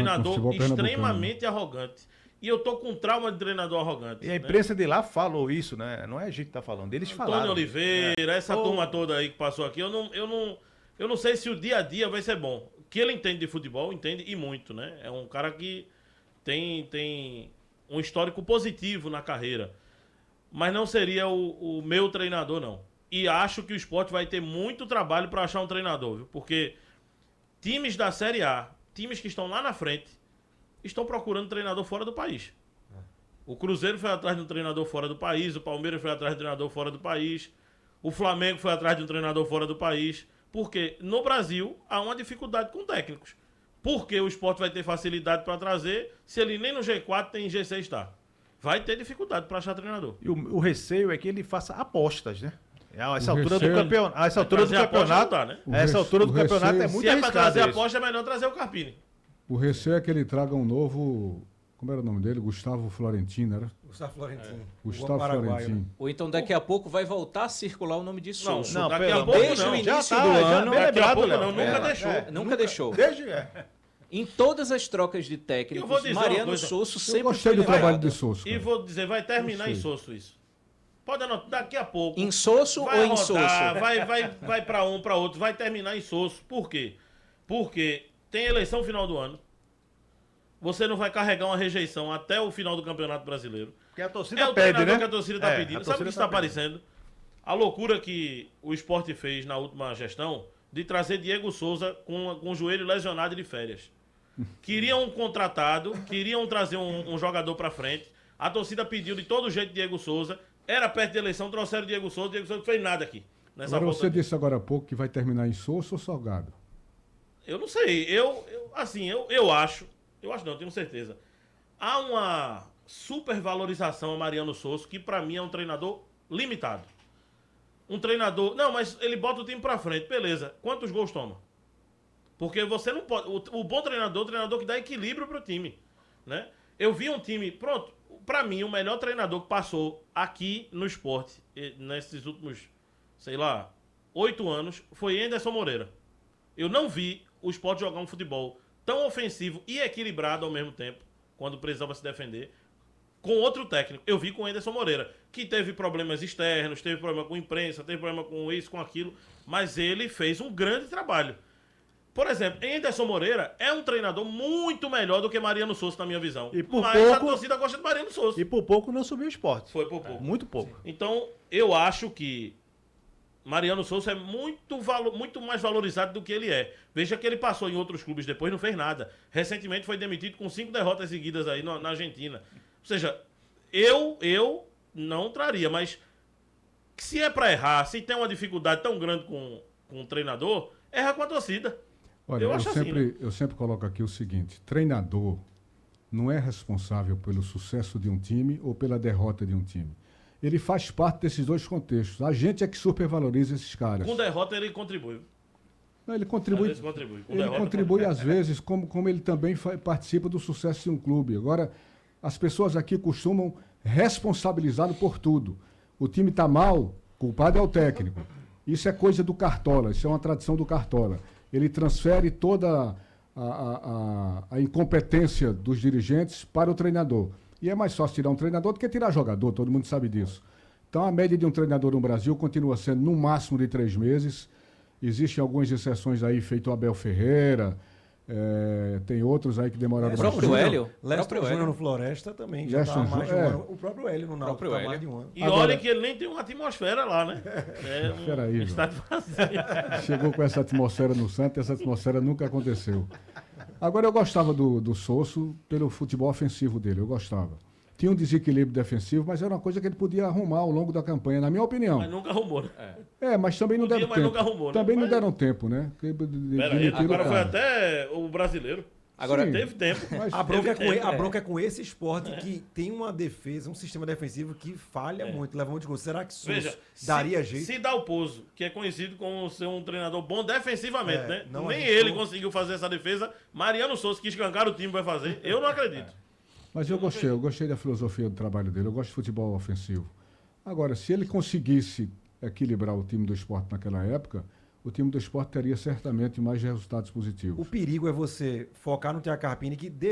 treinador extremamente arrogante. E eu tô com trauma de treinador arrogante. E a imprensa de lá falou isso, né? Não é a gente que tá falando, eles falaram. Antônio Oliveira, essa turma toda aí que passou aqui, eu não sei se o dia a dia vai ser bom. Que ele entende de futebol, entende e muito, né? É um cara que tem um histórico positivo na carreira. Mas não seria o meu treinador, não. E acho que o Sport vai ter muito trabalho para achar um treinador, viu? Porque times da Série A, times que estão lá na frente, estão procurando treinador fora do país. O Cruzeiro foi atrás de um treinador fora do país, o Palmeiras foi atrás de um treinador fora do país, o Flamengo foi atrás de um treinador fora do país, porque no Brasil há uma dificuldade com técnicos. Porque o Sport vai ter facilidade para trazer, se ele nem no G4 tem G6 está. Vai ter dificuldade para achar treinador. E o receio é que ele faça apostas, né? A essa O altura receio- do campeonato. A essa altura do Trazer aposta campeonato. não dá, né? A essa altura do O campeonato receio- é muito Se é para arriscado. trazer isso. aposta, é melhor trazer o Carpini. O receio é que ele traga um novo... Como era o nome dele? Gustavo Florentino, era? Gustavo Florentino. Gustavo O Paraguaio, Florentino. né? Ou então daqui a pouco vai voltar a circular o nome de Não, Souza. Não, daqui pelo a pouco Desde não. o Já início tá, do já ano, bem Daqui a lembrado, pouco Léo. não, nunca É, deixou. Nunca deixou. Desde. Em todas as trocas de Eu vou técnicos, dizer uma Mariano coisa. Souza Eu sempre gostei foi do trabalho ligado. de Souza. E cara. vou dizer, vai terminar em Gostei. Sosso isso. Pode anotar, daqui a pouco. Em Sosso vai ou em rodar, Souza? vai para um, para outro, vai terminar em Sosso. Por quê? Porque tem eleição final do ano. Você não vai carregar uma rejeição até o final do Campeonato Brasileiro. Porque a torcida É o pede, treinador né? que a torcida está É, pedindo. a Sabe o que torcida está tá pedindo. aparecendo? A loucura que o Sport fez na última gestão de trazer Diego Souza com o joelho lesionado e de férias. Queriam um contratado, queriam trazer um jogador pra frente. A torcida pediu de todo jeito Diego Souza. Era perto de eleição, trouxeram Diego Souza não fez nada aqui. Nessa Agora volta você aqui. disse agora há pouco que vai terminar em Souza ou Salgado? Eu não sei, eu acho não, eu tenho certeza. Há uma supervalorização a Mariano Souza, que pra mim é um treinador limitado. Um treinador, não, mas ele bota o time pra frente, beleza. Quantos gols toma? Porque você não pode, o bom treinador é o treinador que dá equilíbrio pro time, né? Eu vi um time, pronto, pra mim o melhor treinador que passou aqui no Sport, nesses últimos, sei lá, 8 anos, foi Anderson Moreira. Eu não vi o Sport jogar um futebol tão ofensivo e equilibrado ao mesmo tempo, quando precisava se defender, com outro técnico. Eu vi com o Anderson Moreira, que teve problemas externos, teve problema com a imprensa, teve problema com isso, com aquilo, mas ele fez um grande trabalho. Por exemplo, Anderson Moreira é um treinador muito melhor do que Mariano Souza, na minha visão. E por mas a pouco- torcida gosta de Mariano Souza. E por pouco não subiu o esporte. Foi por pouco. Muito pouco. Então, eu acho que Mariano Souza é muito mais valorizado do que ele é. Veja que ele passou em outros clubes depois, não fez nada. Recentemente foi demitido com 5 derrotas seguidas aí na Argentina. Ou seja, eu não traria, mas se é pra errar, se tem uma dificuldade tão grande com o treinador, erra com a torcida. Olha, Eu acho assim, né? eu sempre coloco aqui o seguinte: treinador não é responsável pelo sucesso de um time ou pela derrota de um time. Ele faz parte desses dois contextos. A gente é que supervaloriza esses caras. Com derrota ele contribui. Não, ele Às contribui. vezes contribui. Com Ele derrota, contribui às vezes, como ele também participa do sucesso de um clube. Agora, as pessoas aqui costumam responsabilizá-lo por tudo. O time está mal, culpado é o técnico. Isso é coisa do Cartola, isso é uma tradição do Cartola. Ele transfere toda a incompetência dos dirigentes para o treinador. E é mais fácil tirar um treinador do que tirar jogador, todo mundo sabe disso. Então, a média de um treinador no Brasil continua sendo no máximo de 3 meses. Existem algumas exceções aí, feito o Abel Ferreira, tem outros aí que demoraram O próprio bastante. Hélio. Leston Júnior no Floresta também. Já Leston tá há mais de um Júnior, ano. O próprio Hélio no Náutico próprio tá há mais de Hélio. um ano. E Agora- olha que ele nem tem uma atmosfera lá, né? É um Peraí, João. estádio vazio. Chegou com essa atmosfera no Santos, essa atmosfera nunca aconteceu. Agora, eu gostava do Sosso pelo futebol ofensivo dele, eu gostava. Tinha um desequilíbrio defensivo, mas era uma coisa que ele podia arrumar ao longo da campanha, na minha opinião. Mas nunca arrumou, né? Mas também não Podia, deram mas tempo. nunca arrumou, né? Também não Mas- deram tempo, né? Peraí, agora foi até o brasileiro. Agora, Sim. Teve tempo. Mas- A bronca, Teve tempo, a bronca é com esse esporte que tem uma defesa, um sistema defensivo que falha muito, leva muito gol. Será que Veja, Souza daria se, jeito? se Dalpozo, que é conhecido como ser um treinador bom defensivamente, né? não Nem arriscou. ele conseguiu fazer essa defesa. Mariano Souza, que escancar o time, vai fazer. Eu não acredito. Mas eu gostei da filosofia do trabalho dele, eu gosto de futebol ofensivo. Agora, se ele conseguisse equilibrar o time do esporte naquela época, o o time do Sport teria certamente mais resultados positivos. O perigo é você focar no Thiago Carpini, que